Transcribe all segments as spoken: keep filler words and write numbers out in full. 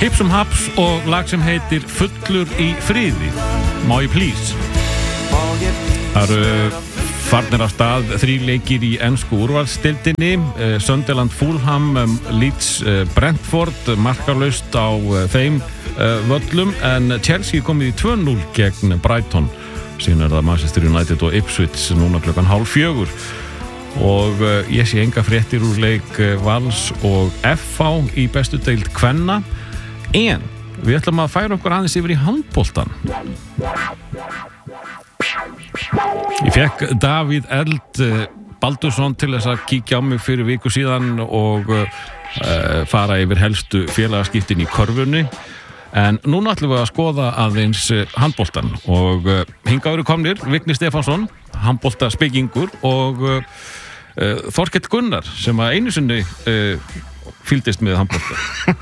Hipsum Haps og lag sem heitir Fullur í friði, Má ég please. Það eru farnir af stað þrír leikir í ensku úrvalsdeildinni, Sunderland Fulham, Leeds Brentford, markalaust á þeim völlum, en Chelsea komið í tvö núll gegn Brighton. Síðan er það Manchester United og Ipswich núna klukkan hálf fjögur. Og uh, ég sé enga fréttir úr leik uh, Vals og F H í bestu deild kvenna, en við ætlum að færa okkur aðeins yfir í handboltan. Ég fekk Davíð Eld uh, Baldursson til þess að kíkja á mig fyrir viku síðan og uh, fara yfir helstu félagaskiptin í körfunni, en núna ætlum við að skoða aðeins uh, handboltan og uh, hingað eru komnir Vigni Stefánsson, handboltaspekingur, og uh, uh, Þorkell Gunnar sem að einu sinni uh, fylgdist með handbolta.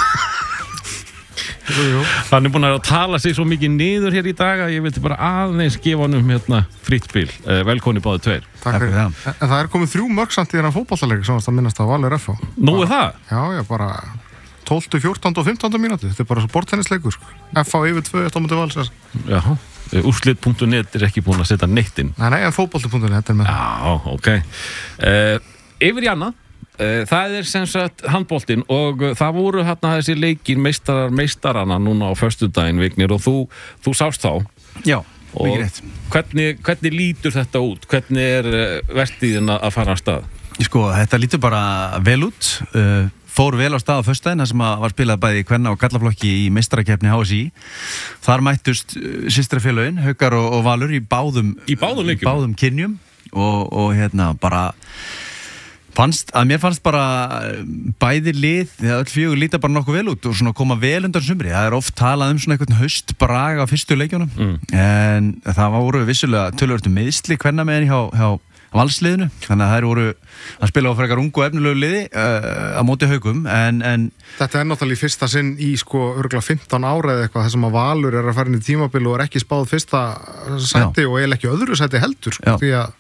Jú, jú. Hann er búin að tala sig svo mikið niður hér í dag að ég vildi bara aðeins gefa hann um hérna fritt spil. Uh, velkonni báði tveir. Takk fyrir það. En, en það er komið þrjú mörk samt í þennan fótboltaleik sem að minnast á Valur F H. Nú er það? Já, já, bara tólfta, fjórtánda og fimmtánda mínútu. Þetta er bara svo bortennisleikur, sko. F H yfir tvö eitt á móti Vals. Já, úrslit punktur net er ekki búin að setja neitt inn. Nei, nei, en fótbolti punktur net er með. Já, ok. Uh, yfir í annað. Uh, það er sem sagt handboltinn og uh, það voru hérna þessi leikir meistarar meistarana núna á föstudaginn, Vignir, og þú, þú sást þá. Já, og mikið rétt. Hvernig, hvernig lítur þetta út? Hvernig er uh, vertíðin að fara á stað? Sko, þetta lítur bara vel út. Uh, fór vel á stað á föstudaginn, þar sem að var spilað bæði í kvenna og karlaflokki í meistarakeppni H S I. Þar mættust uh, systrafélögin, Haukar og, og Valur í báðum, í báðum leikjum, í báðum kynjum og, og hérna bara fannst, að mér fannst bara bæði lið, þegar öll fjögur líta bara nokkuð vel út og svona koma vel undan sumri. Það er oft talað um svona einhvern haustbrag á fyrstu leikjunum, mm. en það voru vissulega töluvert um meiðsli kvenna með henni hjá, hjá Valsliðinu, þannig að þær voru að spila á frekar ungu og efnilegu liði uh, á móti Haukum, en, en þetta er náttúrulega í fyrsta sinn í sko örgulega fimmtán ára eða eitthvað, þessum að Valur er að fara inn í tímabil og er ekki spáð fyrsta sæti og eiginlega ekki öðru sæti heldur, sko, því að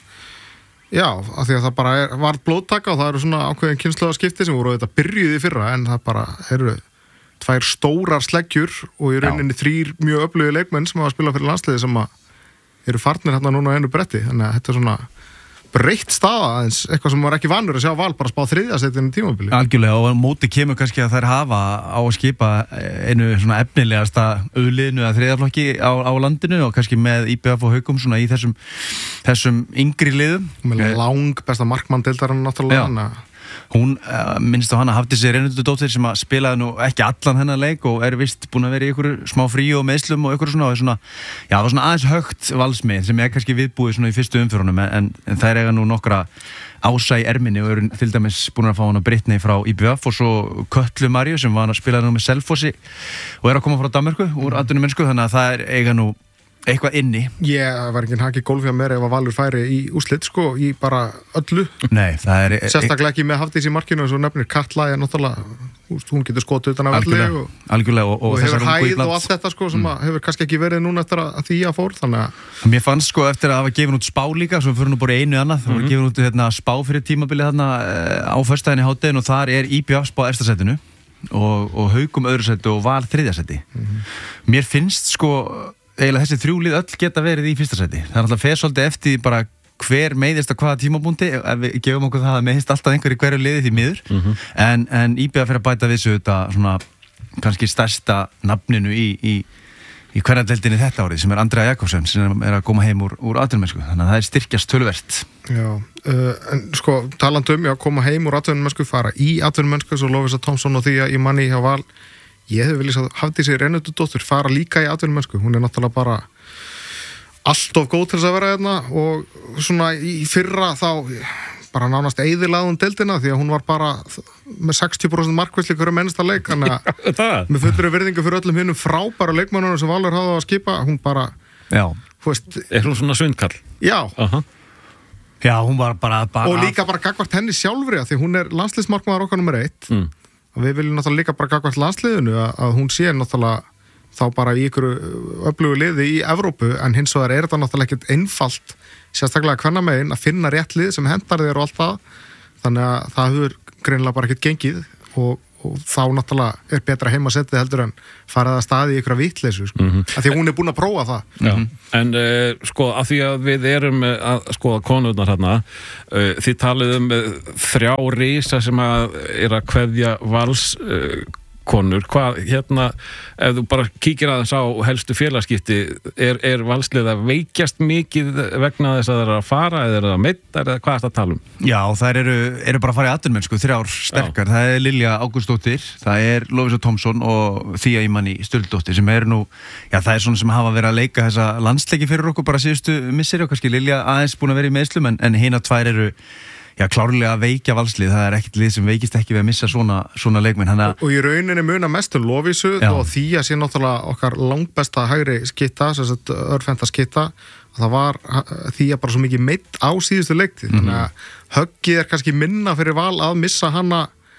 já, af því að það bara er, var blóðtaka og það eru svona ákveðin kynslóðaskipti sem voru þetta byrjuði fyrra, en það bara eru tvær stórar sleggjur og í rauninni þrír mjög öflugi leikmenn sem hafa að spila fyrir landsliði sem að eru farnir hérna núna á einu bretti, þannig að þetta er svona breytt staða aðeins, eitthvað sem var ekki vanur að sjá Val bara spá þriðja setinu tímabili. Algjörlega, og móti kemur kannski að þær hafa á að skipa einu svona efnilegasta auðliðinu eða þriðjaflokki á, á landinu og kannski með I B F og Haukum svona í þessum, þessum yngri liðum. Með lang besta markmann deildarinn náttúrulega. Hana. Hún, uh, minnst á hana, Hafdísi Reynardóttir sem að spilaði nú ekki allan hennar leik og er vist búin að vera í einhverju smá frí og meðslum og einhverju svona, og svona, já, það var svona aðeins högt valsmið sem er kannski viðbúið svona í fyrstu umfyrunum, en, en það er eiga nú nokkra ása í erminni og eru til dæmis búin að fá hana Brittany frá I B F og svo Kötlu Maríu sem var að spila nú með Selfossi og er að koma frá Danmörku úr atvinnumennsku, þannig að það er eiga nú eitthvað inni. Ég var ekki haki gólfi að mér ef að Valur færi í úrslit, sko, í bara öllu. Nei, það er... Sérstaklega ekki með Hafdís í markinu og svo nefnir Katla er náttúrulega, hún getur skotið utan af öllu og, algjörlega, og, og, og hefur hæð og allt þetta, sko, sem mm. hefur kannski ekki verið núna eftir að því að fór, þannig að... Mér fannst, sko, eftir að hafa gefin út spá líka, svo fyrir nú bara einu annað, þá var gefin út hérna, spá fyrir tímabilið þarna á föstudaginn í hádeginu og þar er I B F spá efsta sætinu og, og Haukum öðru sæti og Val þriðja sæti. Mm. Mér finnst, sko, eiginlega þessi þrjú lið öll geta verið í fyrsta sæti. Það er alltaf fer svolítið eftir bara hver meiðist á hvaða tímabúndi, ef við gefum okkur það að meiðist alltaf einhver í hverju liði því miður, mm-hmm. en, en I B F fyrir að bæta við þetta svona kannski stærsta nafninu í, í, í hverjandeildinni þetta árið sem er Andrea Jakobsen sem er að koma heim úr, úr atvinnumennsku, þannig að það er styrkjast töluvert. Já, uh, en sko talandi um, já, koma heim úr atvinnumennsku, fara í atvinnumennsku, svo Lovisa Thompson og því að ég manni hjá Val, ég hefði viljað að Hafdísi Reynardóttir fara líka í atvinnumennsku, hún er náttúrulega bara allt of góð til þess að vera hérna og svona í fyrra þá bara nánast eyðilagði hún deildina því að hún var bara með sextíu prósent markvæsli hverju mennsta leik, þannig að með fullri virðingu fyrir öllum hinnum frábæru leikmönnunum sem Valur hafði að skipa, hún bara já, veist, er hún svona svindkall? Já, uh-huh. já, hún var bara, bara og líka bara gagvart henni sjálfri því hún er landsliðsmarkmaður okkar nummer eitt mm. og við viljum náttúrulega líka bara gagvart landsliðinu að, að hún sé náttúrulega þá bara í ykkur öflugu liði í Evrópu, en hins vegar er þetta náttúrulega ekkert einfalt, sérstaklega hvenna megin að finna rétt lið sem hendar þér og allt það, þannig að það hefur greinilega bara ekkert gengið og, og þá náttúrulega er betra heimasettið heldur en farið að staði í ykkur vitleysu sko. Mm-hmm. Af því að hún er búin að prófa það. Já, mm-hmm. en uh, sko af því að við erum að skoða konurnar hérna, uh, þið talið um uh, þrjá risa sem að er að kveðja Vals uh, konur, hvað, hérna ef þú bara kíkir aðeins á helstu félagskipti, er, er Valslið að veikjast mikið vegna þess að það er að fara eða er það að meittar eða hvað er það að tala um? Já, þær eru, eru bara að fara í atvinnumennsku, þrjár sterkar. Já. Það er Lilja Ágústsdóttir, það er Lovísa Thomsson og Þía Ímanni Sturldóttir sem eru nú, já það er svona sem hafa verið að leika þessa landsleiki fyrir okkur bara síðustu misseri og kannski Lilja aðeins búin að vera í meiðslum en, en hina tvær eru já, klárlega að veikja Valslið, það er ekkert lið sem veikist ekki við að missa svona, svona leikmenn. Hanna... Og, og í rauninni muna mest um Lovísu og Þía sé náttúrulega okkar langbesta hægri skitta, sem sagt örfenda skitta, og það var Þía bara svo mikið meitt á síðustu leiktið, mm-hmm. þannig að höggið er kannski minna fyrir Val að missa hana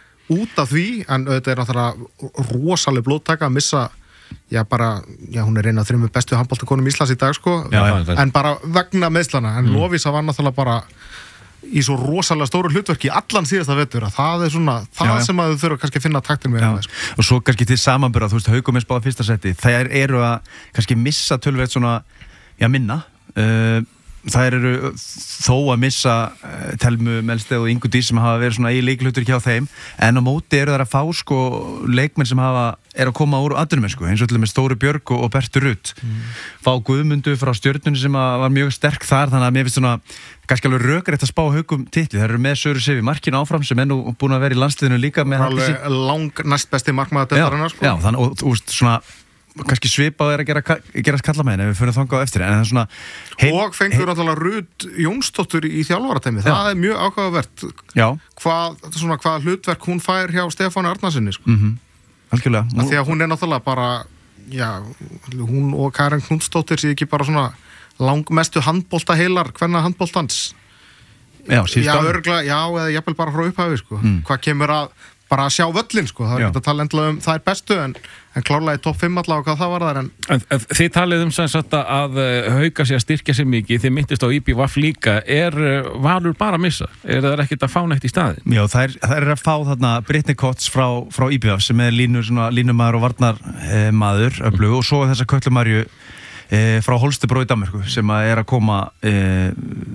út af því, en þetta er náttúrulega rosaleg blóðtaka að missa, já bara, já hún er eina af þrjum bestu handboltakonum Íslands í dag sko, já, en bara vegna meiðslana, en mm. Lovísa var náttúrulega bara í svo rosalega stóru hlutverki allan síðasta vetur að það er svona það já, já. Sem að þau þurfa kannski að finna taktin með það, sko. Og svo kannski til samanburða, þú veist, Haukum er spáð fyrsta seti, þær eru að kannski missa tölvert svona, já minna uh, þær eru þó að missa uh, Telmu Melsteð og Ingu Dís sem hafa verið svona í leiklutur hjá þeim, en á móti eru þær að fá sko leikmenn sem hafa er að koma úr atvinnumennsku, eins og til með Stóru Björg og, og Bertu Rutt mm. fá Guðmundu frá Stjörnunni sem var mjög sterk þar, þannig að mér finnst svona kannski alveg rökrétt að spá Haukum titli, þær eru með Söru Sifi markinu áfram sem er nú búin að vera í landsliðinu líka með alveg lang næst besti markmaður deildarinnar sko. Já, þannig og þú veist svona kannski svipað er að gera, gera skalla með henni ef við fyrir þangað á eftir en það er svona heim, og fengur náttúrulega Rutt Jónsdóttur í þjálfaratæmi, það er mjög ákvæðavert hvað, svona, hvað hlutverk hún fær hjá Stefáni Arnarsinni sko. mm-hmm. Algjörlega að því að hún er náttúrulega bara já, hún og Karen Knútsdóttir sé ekki bara svona langmestu handbolta heilar, hvernig handboltans já, já, örgla, já, eða jafnvel bara frá upphafi sko. mm. hvað kemur að bara að sjá völlin sko, það er ekki að tala endla um það er bestu en, en klárlega í topp fimm allavega hvað það var þar en... En, en þið talið um sem sagt að Hauka sig að styrkja sig mikið, þið myndist á I B V líka, er Valur bara að missa? Er það ekkert að fá neitt í staði? Já, það er, það er að fá þarna Brittany Kotts frá, frá I B V sem er línu, svona, línumaður og varnarmaður eh, öflug, og svo þessa Kötlumarju eh, frá Holstebro í Danmörku sem að er að koma eh,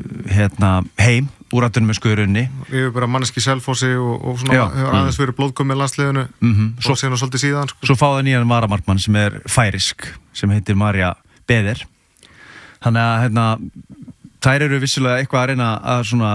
hérna, heim úr atvinnum með skuðurunni. Við erum bara manneski Selfossi og, og svona hefur aðeins verið blóðkomi í landsliðinu mm-hmm. svo, og síðan og svolítið síðan. Sko. Svo fáða nýjan varamarkmann sem er færisk, sem heitir Marja Beder. Þannig að hérna, þær eru vissulega eitthvað að reyna að svona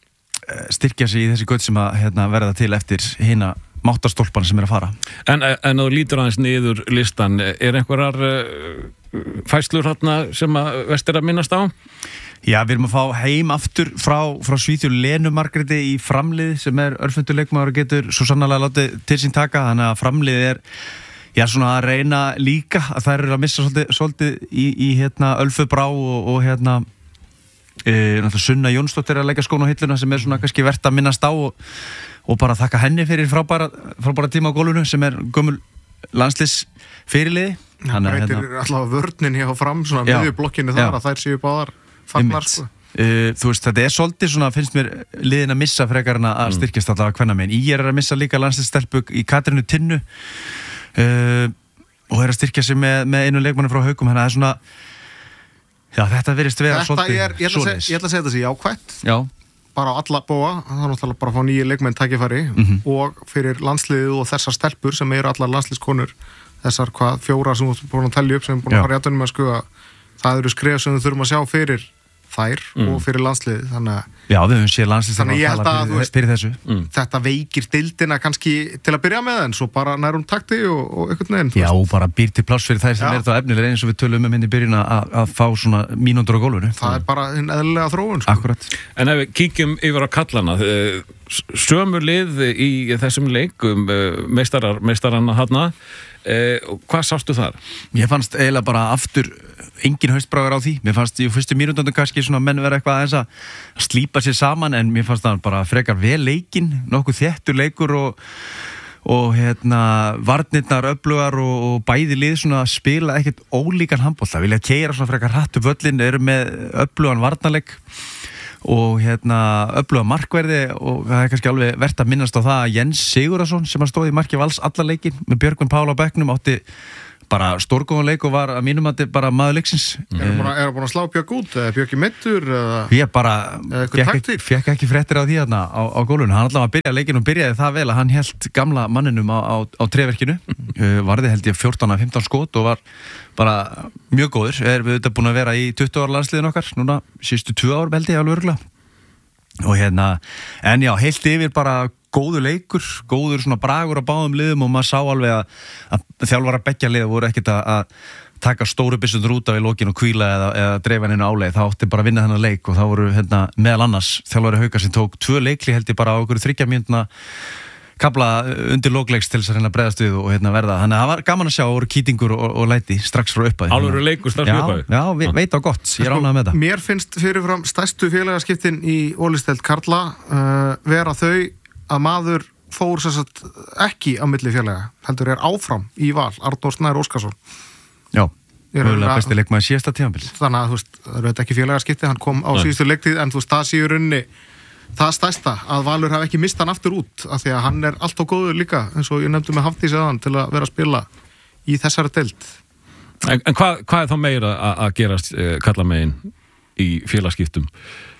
styrkja sig í þessi gött sem að hérna, verða til eftir hina máttarstólpana sem er að fara. En, en þú lítur aðeins niður listan, er einhverjar uh, fæslur hérna sem að vest er að minnast á? Já, við erum að fá heim aftur frá, frá Svíþjóð Lenu Margréti í framlið sem er örfunduleikmaður og getur svo sannarlega látið til sín taka, þannig að framlið er já, svona að reyna líka að þær eru að missa svolítið, svolítið í, í hérna Ölfu Brá og, og hérna e, náttúrulega Sunna Jónsdóttir að leika skón á hilluna sem er svona kannski vert að minnast á og, og bara þakka henni fyrir frábæra, frábæra tíma á gólfinu sem er gömul landslis fyrirliði. Það breytir hérna, alltaf vörnin hér á fram svona miðju blokkinu þar að þær séu báðar fagnar sko. Uh, þú veist, þetta er svolítið svona, finnst mér liðin að missa frekar en að styrkjast allavega hvenna megin. Í er að missa líka landsliðsstelpu í Katrínu Tinnu uh, og er að styrkja sig með, með einu leikmanni frá Haukum, þannig að það er svona já, þetta verðist vera þetta svolítið er, ég ætla að segja þetta sé jákvætt já. Bara á alla bóa, það er náttúrulega bara að fá nýju leikmenn tækifæri mm-hmm. og fyrir landsliðið og þessar stelpur sem eru allar landsliðskonur, þessar hvað fjóra sem við búin að tellja upp sem við búin að fara í atvinnum að skuga, það eru skref sem við þurfum að sjá fyrir þær mm. og fyrir landsliðið, þannig að já, við höfum séð landsliðið þannig ég held að fyrir, fyrir þessu mm. þetta veikir deildina kannski til að byrja með en svo bara nærum takti og, og einhvern veginn já, og bara býr til pláss fyrir þær sem er þá efnilega eins og við tölum um henni í byrjun að, að fá svona mínútur á gólfinu það mm. er bara hinn eðlilega þróun sko. Akkurat. En ef við kíkjum yfir á kallana sömu lið í þessum leikum meistarar, meistaranna hana Eh, hvað sástu þar? Ég fannst eiginlega bara aftur engin haustbragur á því, mér fannst í fyrstu mínútundum kannski svona menn vera eitthvað aðeins að slípa sér saman en mér fannst það bara frekar vel leikinn, nokkuð þéttur leikur og, og hérna varnirnar öflugar og, og bæði lið svona spila ekkert ólíkan handbolta, vilja keyra svona frekar hratt upp völlin, eru með öflugan varnarleik og hérna öfluga markverði og það er kannski alveg verðt að minnast á það að Jens Sigurðarsson sem að stóði í marki Vals alla leikinn með Björgvin Pála á bekknum átti bara stórgóðan leik og var að mínum að þetta bara maður leiksins. Er það búin að slá Björg út eða Björg í meittur eða? Ég bara fekk, fekk ekki fréttir á því þarna á, á gólunum. Hann allavega að byrja leikinn og byrjaði það vel að hann hélt gamla manninum á, á, á treverkinu. uh, varði held ég fjórtán af fimmtán skot og var bara mjög góður. Er við auðvitað búin að vera í tuttugu ára landsliðin okkar núna síðustu tvö ár held ég alveg örugglega. Og hérna, en já, heilt yfir bara góður leikur, góður svona bragur á báðum liðum og maður sá alveg að, að þjálfara beggja liða voru ekkert að, að taka stóru byssundur út af í lokin og hvíla eða, eða dreifa henni áleið, það átti bara að vinna þennan leik og það voru hérna, meðal annars þjálfari Hauka sem tók tvö leikli held ég bara á okkur þriggja mínútna kapla undir lókleiks til þess að reyna að bregðast við og hérna verða, þannig að það var gaman að sjá og voru kýtingur og, og læti strax frá upphæði. Alvöru leikur strax frá upphæði? Já, já, veit á gott, ég ránaði með það. Mér finnst fyrirfram stærstu félagaskiptin í Ólisteild karla uh, vera þau að maður fór sem sagt ekki á milli félaga, heldur er áfram í val, Arnór Snær Óskarsson. Já, mögulega besti leikmaður síðasta tímabil. Þannig að þú veist, það er ekki félagaskipti, hann kom á Nei. síðustu leiktíð, en þú veist, það séu runni það stærsta að Valur hafi ekki mist hann aftur út af því að hann er allt og góður líka eins og ég nefndi með Hafdís aðan til að vera að spila í þessari deild. En, en hvað, hvað er þá meira að gerast eh, kalla megin í félagskiptum?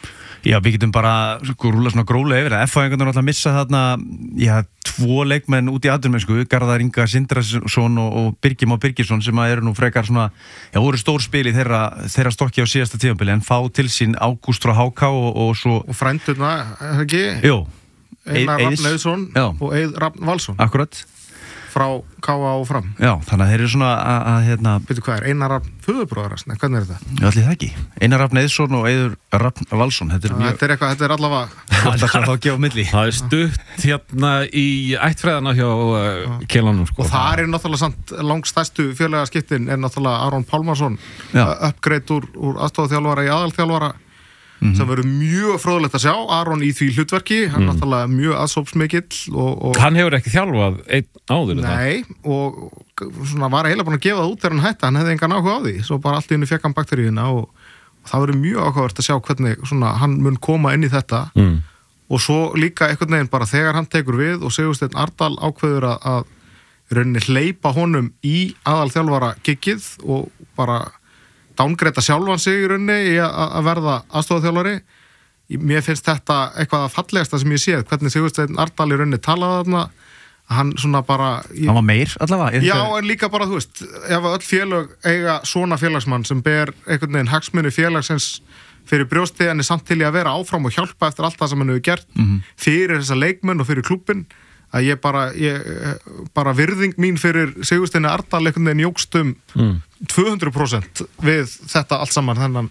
Já, við getum bara sko, rúla svona grólega yfir það. F H-ingarnir náttúrulega missa þarna já, tvo leikmenn út í atvinnumennsku, Garðar Inga Sindrason og, og Birgir Már Birgisson sem eru nú frekar svona, já, voru stór spil í þeirra, þeirra stokki á síðasta tímabili en fá til sín Ágúst frá H K og, og svo... Og frændurna, er það ekki? Jú. Einar Rafn Eðsson og Eið Rafn Valsson. Akkurat. Frá K A og fram. Já, þannig að þeir eru svona að, að hérna... Veitu hvað er, Einar Rafn föðurbróðarast, nei, hvernig er þetta? Já, allir það ekki. Einar Rafn Eðsson og Eiður Rafn Valsson, þetta er Já, mjög... Þetta er eitthvað, þetta er allavega... Þetta er þá að gefa milli. Það er stutt hérna í ættfræðina hjá uh, Kelanum, sko. Og það er náttúrulega samt langstærstu félagaskiptin er náttúrulega Aron Pálmarsson, uppgreit úr, úr aðstoðarþjálfara í aðalþjálfara. Mm-hmm. sem verður mjög fróðlegt að sjá Aron í því hlutverki, hann er mm. náttúrulega mjög aðsópsmikill og, og hann hefur ekki þjálfað einn áður nei, og svona var eiginlega búin að gefa það út þegar hann hætti, hann hefði engan áhuga á því svo bara allt í henni fekk hann bakteríuna og, og það verður mjög áhugavert að sjá hvernig svona, hann mun koma inn í þetta mm. og svo líka einhvern veginn bara þegar hann tekur við og Sigursteinn Ardal ákveður að, að rauninni hleypa honum í aðalþjálfara giggið og bara dángreita sjálfan sig í rauninni í að verða aðstoðarþjálfari. Mér finnst þetta eitthvað að fallegasta sem ég séð, hvernig Sigursteinn Ardal í rauninni talaði þarna, hann svona bara... Ég... Hann var meir allavega? Já, en líka bara, þú veist, ef öll félög eiga svona félagsmann sem ber einhvern veginn hagsmuni félagsins fyrir brjósti en er samt til í að vera áfram og hjálpa eftir allt það sem hann hefur gert mm-hmm. fyrir þessa leikmenn og fyrir klúbbin, að ég bara, ég, bara virðing mín fyrir Sigursteini Ardal einhvern veginn jógst um mm. tvö hundruð prósent við þetta allt saman þennan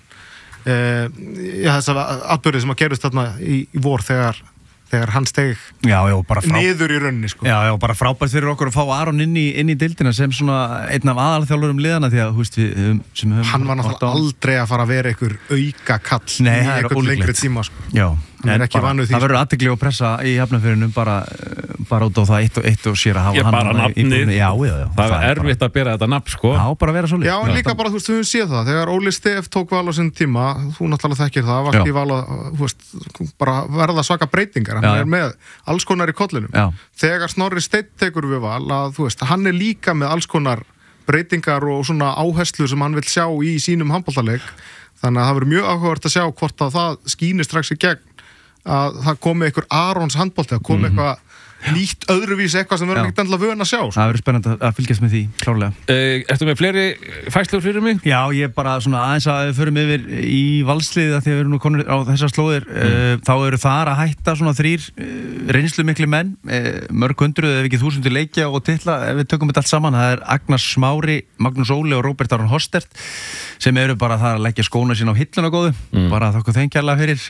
eh, já, þess að atbyrði sem að gerist þarna í, í vor þegar, þegar hann steg já, já, frá... niður í rauninni sko. Já, já, bara frábært fyrir okkur að fá Aron inn í, inn í deildina sem svona einn af aðalþjálfurum liðana því að, hú veist, við sem höfum... Hann var náttúrulega á... aldrei að fara að vera einhver auka kall Nei, í einhvern lengri tíma sko. Já, en bara, það verður athygli og pressa í Hafnarfirðinum bara, bara út á það eitt og eitt og sér að hafa ég hann bara nafnið, já, já, já, það er erfitt bara... að bera þetta nafn sko. Já, bara vera svo líka. Já, en líka bara, þú veist, við höfum séð það þegar Óli Stef tók val á sinn tíma þú náttúrulega þekkir það, vakti í val að þú veist, bara verða svaka breytingar hann já. Er með alls konar í kollinum já. Þegar Snorri Steinn tekur við val að þú veist, hann er líka með alls konar breytingar og svona áherslu sem hann vil sjá í sínum handboltaleik þannig að það verður mjög áhugavert að sjá hvort að það skýnir strax í gegn að það komi einhver Arons handbolti að komi mm-hmm. eitthvað nýtt öðruvísi eitthvað sem verður ekkert endilega vön að sjá sko. Það verður spennandi að fylgjast með því, klárlega uh, Ertu með fleiri fæslur fyrir mig? Já, ég bara svona aðeins að við förum yfir í valsliðið að því að við erum nú konur á þessar slóðir mm. uh, þá eru þar að hætta svona þrýr uh, reynslu mikli menn uh, mörg hundruð ef ekki þúsundir leikja og titla ef við tökum þetta allt saman, það er Agnar Smári Magnús Óli og Róbert Aron Hostert sem eru bara þar að leggja skóna sín á hilluna góðu mm. bara þakka þeim kærlega fyrir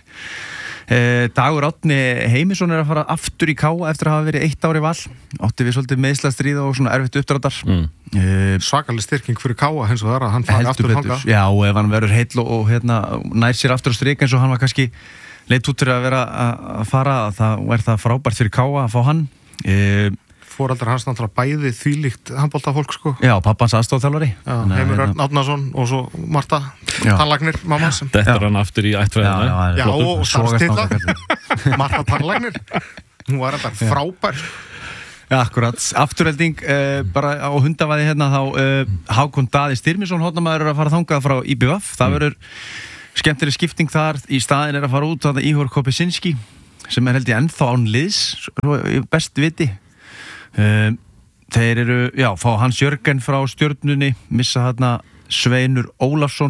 Eh, Dagur Árni Heimisson er að fara aftur í K A eftir að hafa verið eitt ár í val átti við svolítið meiðslastríð og svona erfitt uppdráttar mm. eh, svakalig styrking fyrir K A hens og það er að hann fari aftur þanga já og ef hann verður heill og, og hérna, nær sér aftur á strik eins og hann var kannski leitt út fyrir að vera að fara þá er það frábært fyrir K A að fá hann eh, foreldrar hans náttúrulega bæði þvílíkt handboltafólk sko. Já, pappans aðstofþjálfari. Heimir Örn Árnason og svo Marta tannlæknir, mamma sem. Þetta er hann aftur í ættfræðina. Já, já, og starfstilla. Marta tannlæknir. Hún var þetta frábær. Já, akkurat. Afturhelding, uh, bara á hundavaði hérna, þá uh, Hákon Daði Styrmisson, hótnamaður er að fara þangað frá í bé vé ef. Það verður skemmtileg skipting þar. Í staðin er að fara út að Íhor Kopesinski, sem er held ég ennþá án liðs, best viti. Uh, þeir eru, já, fá Hans Jörgen frá Stjörnunni, missa þarna Sveinur Ólafsson,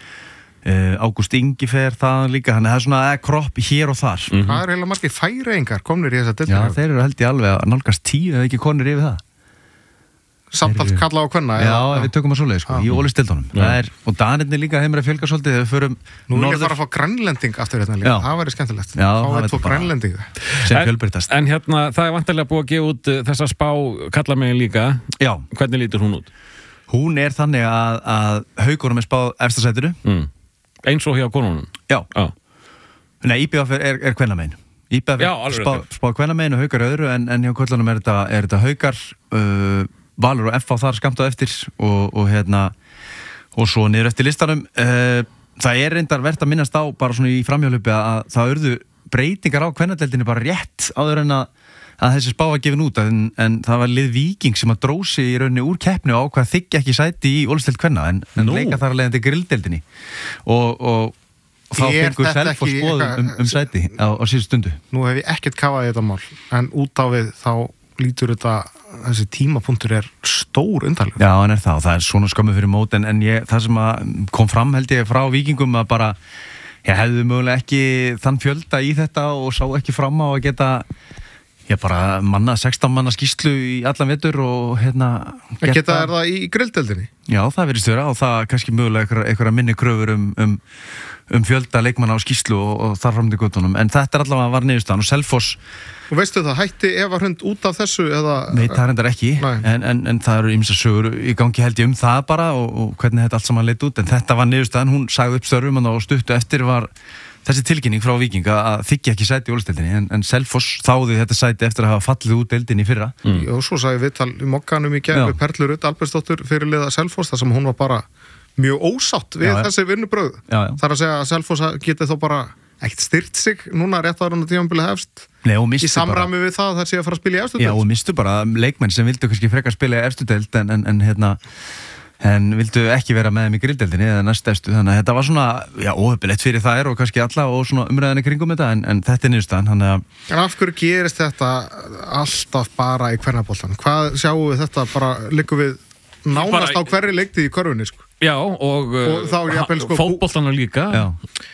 uh, Ágúst Ingi fer þaðan líka, þannig að það er svona kropp hér og þar. Mm-hmm. Það er heila margir færeyingar komnir í þessa deildina. Já, þeir eru held ég alveg að nálgast tíu eða ekki konur yfir það. Samtals kalla á kvenna. Já, já, við tökum að svoleið, sko, í ólistildunum. Það er, og Danirni líka heimur að fjölga svolítið, þegar við förum Nú vil ég fara að fá grænlending aftur hérna líka, það væri skemmtilegt. Já, það væri tvo grænlending. Sem fjölbreytast. En hérna, það er vantarlega búið að gefa út þessa spá kallamegin líka. Já. Hvernig lítur hún út? Hún er þannig að, að Haukunum er spáð efsta sætinu. Mm. Eins og hjá konunum? Já. Já. Nei, í bé vé er, er kvennamegin. Í bé vé er spáð spá kvennamegin og Haukar öðru, en, en hjá köllunum er þetta, er þetta Haukar, uh, Valur og F á þar skamt á eftir og, og hérna og svo niður eftir listanum. uh, það er reyndar verðt að minnast á bara svona í framhjálpupi að það urðu breytingar á kvennadeildinni bara rétt áður en að, að þessi spá var gefin út, en, en það var lið Víking sem að drósi í rauninni úr keppni og ákvað þykja ekki sæti í Ólisteild kvenna, en, en leika þar að leiðandi grilldeildinni og, og, og þá fengur Selfoss boð um, um sæti á, á síðustu stundu. Nú hef ég ekkert kafað í þetta mál, en út á við þá lítur þetta, þessi tímapunktur er stór undarlegur. Já, hann er það og það er svona skömmu fyrir mót, en, en ég, það sem að kom fram held ég frá Víkingum að bara ég hefði mögulega ekki þann fjölda í þetta og sá ekki fram á að geta ég bara manna sextán manna skýrslu í allan vetur og hérna geta, geta er það í grilldeildinni? Já, það virðist vera og það kannski mögulega einhverja minni kröfur um, um, um fjölda leikmanna á skýrslu og, og þar fram til göttunum, en þetta er allavega var niðurstaðan og Selfoss. Og veistu það, hætti Eva Hrund út af þessu eða? Nei, það reyndar ekki, en, en, en það eru ýmsar sögur í gangi held ég um það bara og, og hvernig þetta allt saman leit út, en þetta var niðurstaðan, hún sagði upp störfum og stuttu eftir var þessi tilkynning frá Víking að þykja ekki sæti í Ólistildinni, en, en Selfoss þáði þetta sæti eftir að hafa fallið út deildinni í fyrra. Mm. Og svo sagði viðtal í Mokkanum í gerð við Perlu Rutt Albertsdóttur fyrirliða Selfoss, þar sem hún var bara mjög ósátt við já, já. þessi vinnubrögð. Þar að segja að Selfoss geti þó bara ekkert styrt sig núna rétt áður en tímabilið hefst. Nei, í samræmi bara við það þar sé að fara að spila í efstu deild. Já, og mistu bara leikmenn sem vildu kannski frekar spila í efstu deild en, en, en hérna en vildu ekki vera með þeim í grilldeildinni eða næst efstu, þannig að þetta var svona já, óhöpilegt fyrir þær og kannski alla og svona umræðinni kringum þetta, en, en þetta er niðurstaðan, þannig að En af hverju gerist þetta alltaf bara í kvennaboltan? Hvað sjáum við þetta bara liggur við nánast bara, á hverri leikti í körfunni, sko? Já, og, og þá er jafnvel sko fótboltana líka. Já.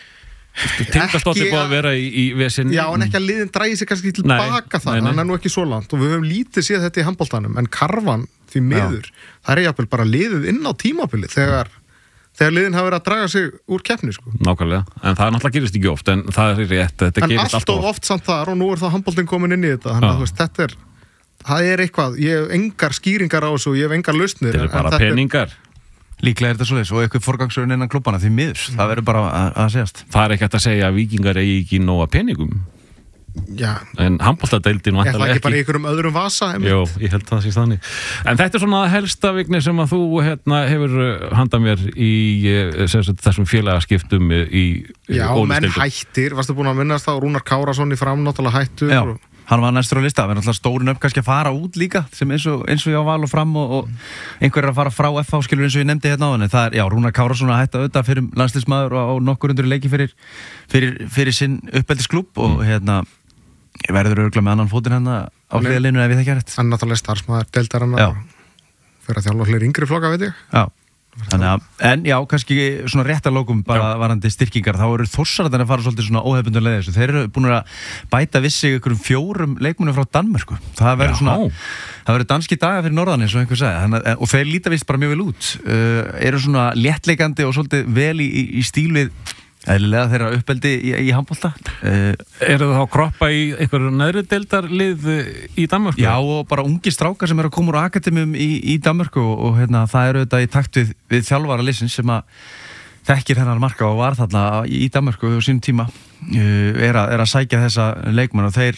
Tindastótt er búið að vera í, í vesin. Já, en ekki að liðin dræði sig kannski til baka það, hann er nú ekki svo langt og við höfum lítið séð þetta í handboltanum, en Karvan því miður, já. Það er jafnvel bara liðið inn á tímabilið þegar þegar liðin hafa verið að draga sig úr keppni, sko. Nákvæmlega, en það náttúrulega gerist ekki oft, en það er rétt, þetta en gerist alltaf oft. En allt of oft samt þar og nú er það handboltin komin inn í þetta, þannig að þetta er það er eitthvað, ég hef engar skýringar á þessu, ég hef engar lausnir. Þetta er bara peningar. Líklega er þetta svoleiðis og eitthvað forgangsröðun innan klubbana því miður, mm. það verður bara að, að segjast. Það er ekki hægt að segja að Víkingar eigi ekki nóga peningum. Já. En handboltadeildin vantarlega ekki. Er það ekki bara í einhverjum öðrum vasa? Jó, ég held það sé þannig. En þetta er svona helsta Vigni sem að þú hérna, hefur handað mér í sagt, þessum félagaskiptum í Já, menn hættir, varstu búin að minnast þá Rúnar Kárasson í Fram náttúrulega hættur. Já. Og hann var næstur á lista, það verður náttúrulega stórin upp kannski að fara út líka, sem eins og, eins og ég á Val og Fram og, og einhver er að fara frá F H skilur eins og ég nefndi hérna á henni, það er, já, Rúnar Kárasson að hætta auðvitað fyrir landsliðsmaður og, og nokkur undur leiki fyrir, fyrir, fyrir sinn uppeldisklúbb og hérna, ég verður örgulega með annan fótinn hérna á hliðalínu ef ég þekki rétt. Hann náttúrulega starfsmaður deildar hann fyrir að þjálfa hlir yngri flokka, veit ég. Já. Þannig að, en já, kannski svona rétt að lókum bara já. Varandi styrkingar, þá eru Þórsararnir að fara svolítið svona óhefbundur leið þessu, þeir eru búin að bæta við sig ykkur um fjórum leikmunum frá Danmörku, það verður svona það verður danski dagar fyrir norðan eins og einhver sagði, og þeir líta vist bara mjög vel út uh, eru svona léttleikandi og svolítið vel í, í, í stíl við eðlilega þeirra uppeldi í, í handbolta. Uh, eru það þá kroppa í einhverju neðri deildarlið í Danmörku? Já, og bara ungi strákar sem eru að koma úr akademíum í, í Danmörku og, og hérna, það eru þetta í takt við, við þjálfara liðsins sem að þekkir hennar marka og var þarna í Danmörku á sínum tíma uh, er, að, er að sækja þessa leikmann og þeir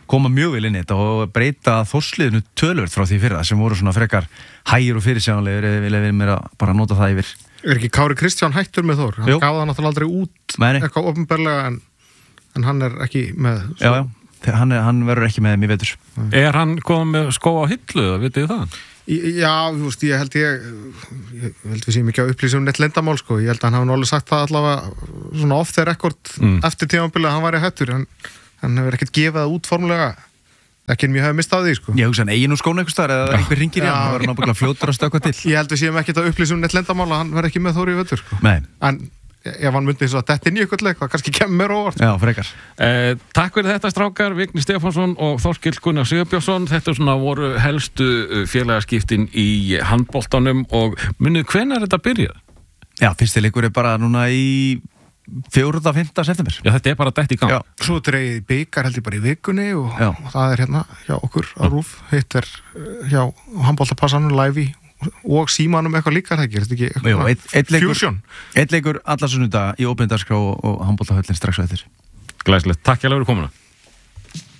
koma mjög vel inn í þetta og breyta þórsliðinu töluvert frá því fyrra sem voru svona frekar hægir og fyrirsjáanlegir eða vilja við mér að bara nota það yfir. Er ekki Kári Kristján hættur með Þór? Hann Jú. gaf það náttúrulega aldrei út Nei, nei. eitthvað opinberlega en, en hann er ekki með svo... Já, já, hann, er, hann verður ekki með þeim í vetur. Er hann komið með skó á hillu, vitið þið það? Já, þú veist, ég held ég ég held við séum ekki að upplýsa um neitt leyndamál sko, ég held að hann hafi alveg sagt það allavega svona off the record mm. eftir tímabilið að hann væri hættur en hann hefur ekkert gefið það út formulega ekki en mjög hefði mistað því sko. Ég hugsa hann eigin úr skónu einhvers staðar eða einhver ringir í hann, það verður náttúrulega fljótur að stökkva til. Ég held við séum ekkert að upplýsa um neitt leyndamál að hann verði ekki með Þóri í vetur sko. Nei. En ef hann myndi eins og að detta inn í eitthvað leik, það kannski kemur mér óvart. Já, frekar. Eh, takk fyrir þetta strákar, Vigni Stefánsson og Þorkell Gunnar Sigurbjörnsson. Þetta svona voru helstu félagaskiptin í handboltanum og munið hvenær þetta byrjað? Já, fyrsti leikur er bara núna í fjórða, fimmta september. Já, þetta er bara dætt í gang. Já. Svo dreigði bikar held ég bara í vikunni og, og það er hérna hjá okkur á RÚV, hitt er hjá handboltapassanum live í og símanum eitthvað líka, það gerir þetta ekki eitthvað Jú, eitt, eitt leikur, fusion. Eitt leikur alla sunnudaga í opindagskrá og handboltahöllin strax á eftir. Glæsilegt, takk hjá fyrir komuna.